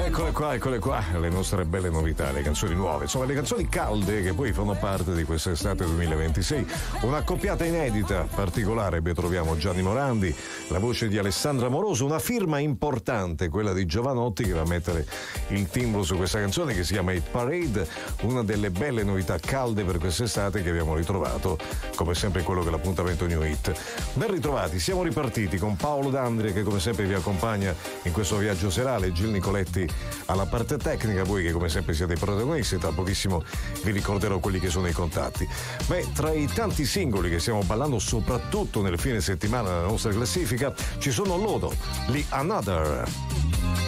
Eccole qua, le nostre belle novità, le canzoni nuove, insomma le canzoni calde che poi fanno parte di quest'estate 2026. Un'accoppiata inedita, particolare, troviamo Gianni Morandi, la voce di Alessandra Moroso, una firma importante, quella di Giovanotti, che va a mettere il timbro su questa canzone che si chiama Hit Parade, una delle belle novità calde per quest'estate che abbiamo ritrovato, come sempre quello che è l'appuntamento New Hit. Ben ritrovati, siamo ripartiti con Paolo D'Andria che come sempre vi accompagna in questo viaggio serale, Gil Nicoletti alla parte tecnica, voi che come sempre siete i protagonisti, tra pochissimo vi ricorderò quelli che sono i contatti. Tra i tanti singoli che stiamo ballando soprattutto nel fine settimana della nostra classifica ci sono loro, gli Another.